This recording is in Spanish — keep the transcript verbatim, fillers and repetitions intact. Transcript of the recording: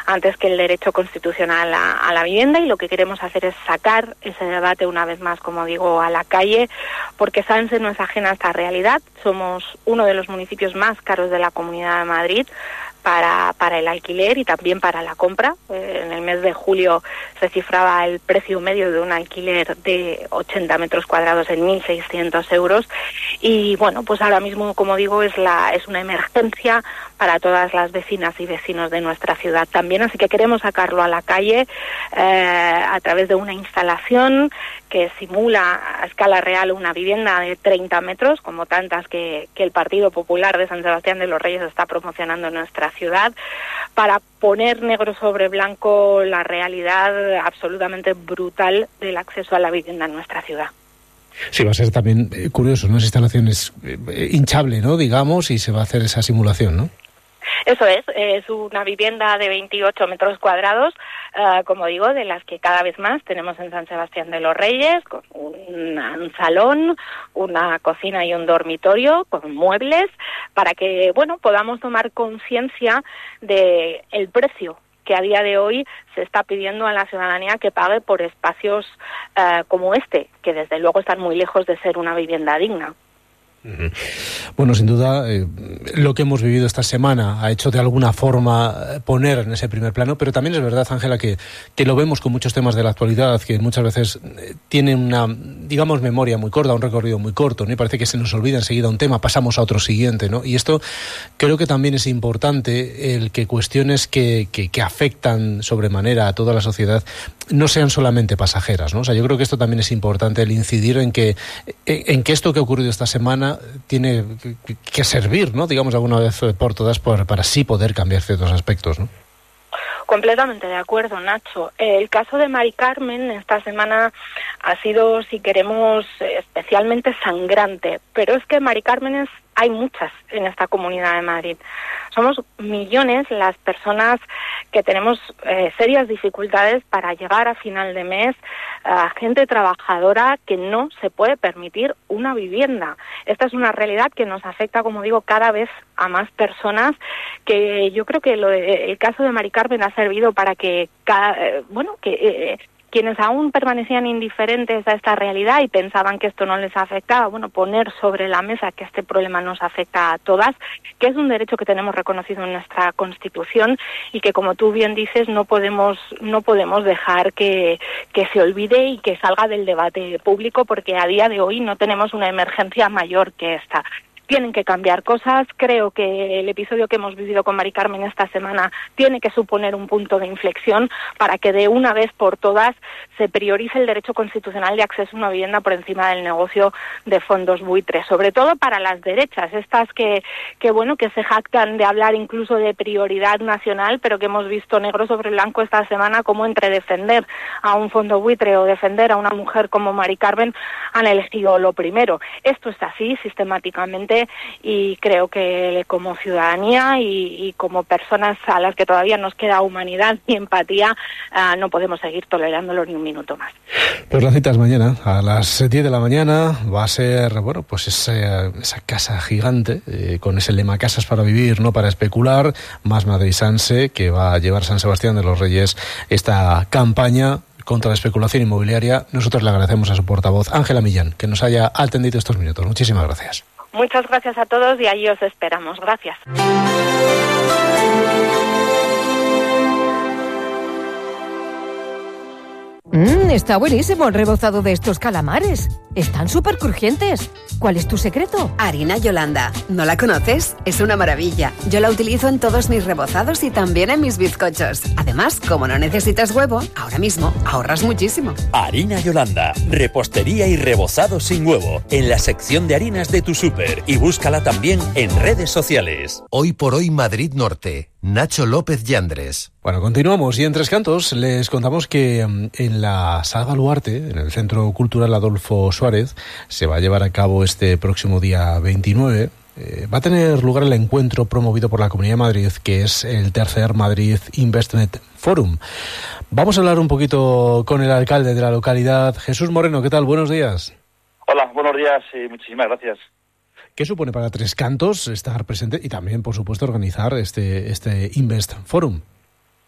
antes que el derecho constitucional a, a la vivienda, y lo que queremos hacer es sacar ese debate una vez más, como digo, a la calle, porque Sanse no es ajena a esta realidad. Somos uno de los municipios más caros de la Comunidad de Madrid para, para el alquiler y también para la compra. Eh, en el mes de julio se cifraba el precio medio de un alquiler de ochenta metros cuadrados en mil seiscientos euros, y bueno, pues ahora mismo, como digo, es la es una emergencia para todas las vecinas y vecinos de nuestra ciudad también, así que queremos sacarlo a la calle eh, a través de una instalación que simula a escala real una vivienda de treinta metros, como tantas que, que el Partido Popular de San Sebastián de los Reyes está promocionando en nuestra ciudad, para poner negro sobre blanco la realidad absolutamente brutal del acceso a la vivienda en nuestra ciudad. Sí, va a ser también eh, curioso, ¿no? Esa instalación es eh, hinchable, ¿no? Digamos, y se va a hacer esa simulación, ¿no? Eso es, es una vivienda de veintiocho metros cuadrados, uh, como digo, de las que cada vez más tenemos en San Sebastián de los Reyes, con un, un salón, una cocina y un dormitorio, con muebles, para que, bueno, podamos tomar conciencia de el precio que a día de hoy se está pidiendo a la ciudadanía que pague por espacios uh, como este, que desde luego están muy lejos de ser una vivienda digna. Bueno, sin duda, eh, lo que hemos vivido esta semana ha hecho de alguna forma poner en ese primer plano, pero también es verdad, Ángela, que, que lo vemos con muchos temas de la actualidad, que muchas veces eh, tienen una, digamos, memoria muy corta, un recorrido muy corto, ¿no? Y parece que se nos olvida enseguida un tema, pasamos a otro siguiente, ¿no? Y esto creo que también es importante, el que cuestiones que, que, que afectan sobremanera a toda la sociedad no sean solamente pasajeras, ¿no? O sea, yo creo que esto también es importante, el incidir en que, en que esto que ha ocurrido esta semana tiene que servir, ¿no? Digamos, alguna vez por todas, por, para sí poder cambiar ciertos aspectos, ¿no? Completamente de acuerdo, Nacho. El caso de Mari Carmen esta semana ha sido, si queremos, especialmente sangrante, pero es que Mari Cármenes hay muchas en esta Comunidad de Madrid. Somos millones las personas que tenemos eh, serias dificultades para llegar a final de mes, a gente trabajadora que no se puede permitir una vivienda. Esta es una realidad que nos afecta, como digo, cada vez a más personas, que yo creo que lo de, el caso de Mari Carmen ha servido para que, cada, eh, bueno, que... Eh, quienes aún permanecían indiferentes a esta realidad y pensaban que esto no les afectaba, bueno, poner sobre la mesa que este problema nos afecta a todas, que es un derecho que tenemos reconocido en nuestra Constitución y que, como tú bien dices, no podemos no podemos dejar que, que se olvide y que salga del debate público, porque a día de hoy no tenemos una emergencia mayor que esta. Tienen que cambiar cosas. Creo que el episodio que hemos vivido con Mari Carmen esta semana tiene que suponer un punto de inflexión para que de una vez por todas se priorice el derecho constitucional de acceso a una vivienda por encima del negocio de fondos buitres, sobre todo para las derechas, estas que, que bueno, que se jactan de hablar incluso de prioridad nacional, pero que hemos visto negro sobre blanco esta semana como entre defender a un fondo buitre o defender a una mujer como Mari Carmen han elegido lo primero. Esto es así sistemáticamente, y creo que como ciudadanía y, y como personas a las que todavía nos queda humanidad y empatía, uh, no podemos seguir tolerándolo ni un minuto más. Pues la cita es mañana, a las diez de la mañana. Va a ser, bueno, pues esa, esa casa gigante, eh, con ese lema Casas para vivir, no para especular, más Madrid Sanse, que va a llevar San Sebastián de los Reyes esta campaña contra la especulación inmobiliaria. Nosotros le agradecemos a su portavoz, Ángela Millán, que nos haya atendido estos minutos. Muchísimas gracias. Muchas gracias a todos y allí os esperamos. Gracias. Mmm, está buenísimo el rebozado de estos calamares. Están súper crujientes. ¿Cuál es tu secreto? Harina Yolanda. ¿No la conoces? Es una maravilla. Yo la utilizo en todos mis rebozados y también en mis bizcochos. Además, como no necesitas huevo, ahora mismo ahorras muchísimo. Harina Yolanda. Repostería y rebozado sin huevo. En la sección de harinas de tu súper. Y búscala también en redes sociales. Hoy por hoy Madrid Norte. Nacho López Yandres. Bueno, continuamos y en Tres Cantos les contamos que en la Sala Baluarte, en el Centro Cultural Adolfo Suárez, se va a llevar a cabo este próximo día veintinueve. Eh, va a tener lugar el encuentro promovido por la Comunidad de Madrid, que es el tercer Madrid Investment Forum. Vamos a hablar un poquito con el alcalde de la localidad, Jesús Moreno. ¿Qué tal? Buenos días. Hola, buenos días y muchísimas gracias. ¿Qué supone para Tres Cantos estar presente y también, por supuesto, organizar este, este Invest Forum?